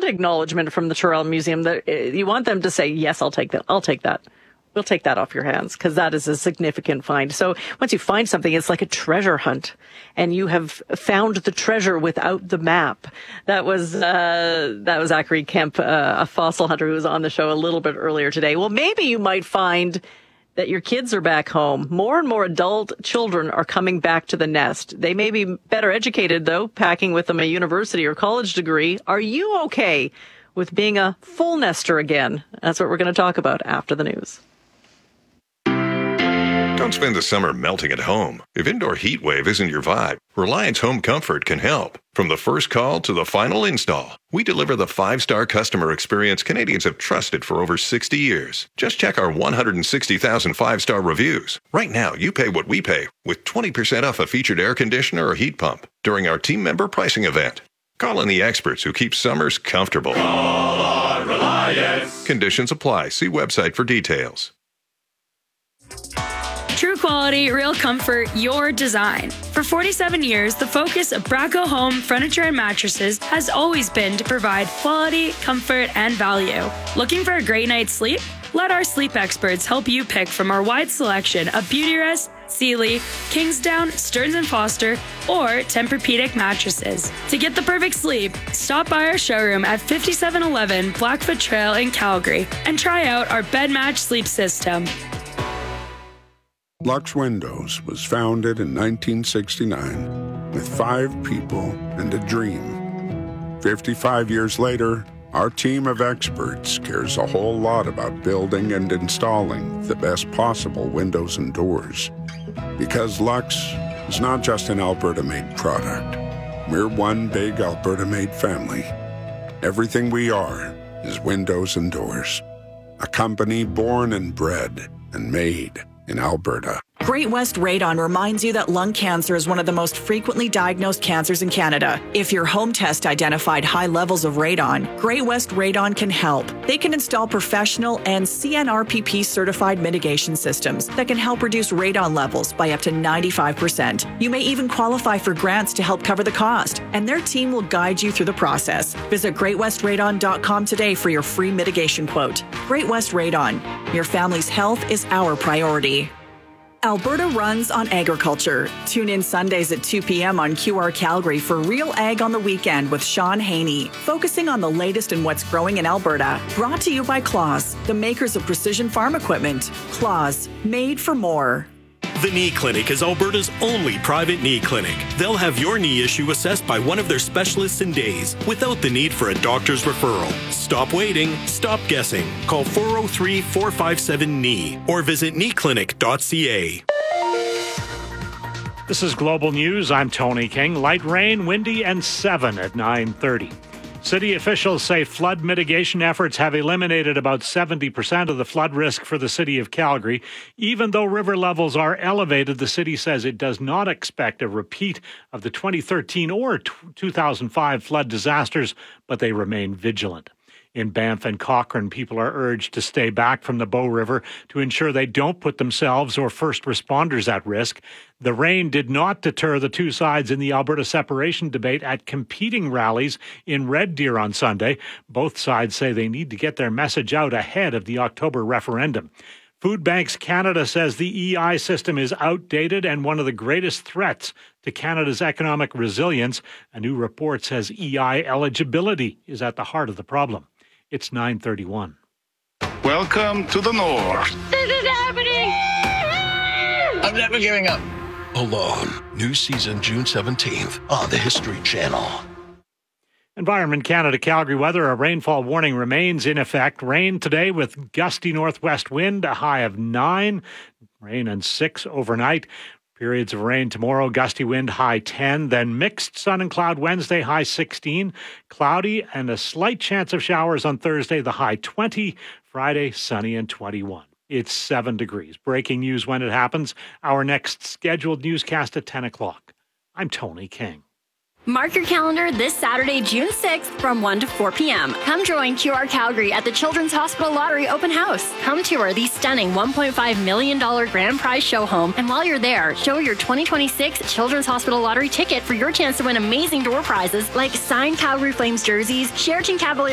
want acknowledgement from the Tyrrell Museum. That you want them to say, yes, I'll take that. I'll take that. We'll take that off your hands, because that is a significant find. So once you find something, it's like a treasure hunt, and you have found the treasure without the map. That was Zachary Kemp, a fossil hunter who was on the show a little bit earlier today. Well, maybe you might find that your kids are back home. More and more adult children are coming back to the nest. They may be better educated, though, packing with them a university or college degree. Are you okay with being a full nester again? That's what we're going to talk about after the news. Don't spend the summer melting at home. If indoor heat wave isn't your vibe, Reliance Home Comfort can help. From the first call to the final install, we deliver the 5-star customer experience Canadians have trusted for over 60 years. Just check our 160,000 5-star reviews. Right now, you pay what we pay with 20% off a featured air conditioner or heat pump during our team member pricing event. Call in the experts who keep summers comfortable. Call our Reliance. Conditions apply. See website for details. True quality, real comfort, your design. For 47 years, the focus of Braco Home Furniture and Mattresses has always been to provide quality, comfort, and value. Looking for a great night's sleep? Let our sleep experts help you pick from our wide selection of Beautyrest, Sealy, Kingsdown, Stearns & Foster, or Tempur-Pedic mattresses. To get the perfect sleep, stop by our showroom at 5711 Blackfoot Trail in Calgary and try out our bed match sleep system. Lux Windows was founded in 1969 with 5 people and a dream. 55 years later, our team of experts cares a whole lot about building and installing the best possible windows and doors. Because Lux is not just an Alberta-made product. We're one big Alberta-made family. Everything we are is windows and doors. A company born and bred and made in Alberta. Great West Radon reminds you that lung cancer is one of the most frequently diagnosed cancers in Canada. If your home test identified high levels of radon, Great West Radon can help. They can install professional and CNRPP certified mitigation systems that can help reduce radon levels by up to 95%. You may even qualify for grants to help cover the cost, and their team will guide you through the process. Visit greatwestradon.com today for your free mitigation quote. Great West Radon. Your family's health is our priority. Alberta runs on agriculture. Tune in Sundays at 2 p.m. on QR Calgary for Real Ag on the Weekend with Sean Haney, focusing on the latest in what's growing in Alberta. Brought to you by Claas, the makers of precision farm equipment. Claas, made for more. The Knee Clinic is Alberta's only private knee clinic. They'll have your knee issue assessed by one of their specialists in days without the need for a doctor's referral. Stop waiting. Stop guessing. Call 403-457-KNEE or visit kneeclinic.ca. This is Global News. I'm Tony King. Light rain, windy, and 7 at 9:30. City officials say flood mitigation efforts have eliminated about 70% of the flood risk for the city of Calgary. Even though river levels are elevated, the city says it does not expect a repeat of the 2013 or 2005 flood disasters, but they remain vigilant. In Banff and Cochrane, people are urged to stay back from the Bow River to ensure they don't put themselves or first responders at risk. The rain did not deter the two sides in the Alberta separation debate at competing rallies in Red Deer on Sunday. Both sides say they need to get their message out ahead of the October referendum. Food Banks Canada says the EI system is outdated and one of the greatest threats to Canada's economic resilience. A new report says EI eligibility is at the heart of the problem. It's 9:31. Welcome to the North. This is happening! I'm never giving up. Alone. New season June 17th on the History Channel. Environment Canada Calgary weather. A rainfall warning remains in effect. Rain today with gusty northwest wind, a high of 9. Rain and 6 overnight. Periods of rain tomorrow, gusty wind, high 10. Then mixed sun and cloud Wednesday, high 16. Cloudy and a slight chance of showers on Thursday, the high 20. Friday, sunny and 21. It's 7 degrees. Breaking news when it happens. Our next scheduled newscast at 10 o'clock. I'm Tony King. Mark your calendar this Saturday, June 6th from 1 to 4 p.m. Come join QR Calgary at the Children's Hospital Lottery Open House. Come tour the stunning $1.5 million grand prize show home. And while you're there, show your 2026 Children's Hospital Lottery ticket for your chance to win amazing door prizes like signed Calgary Flames jerseys, Sheraton Cavaliers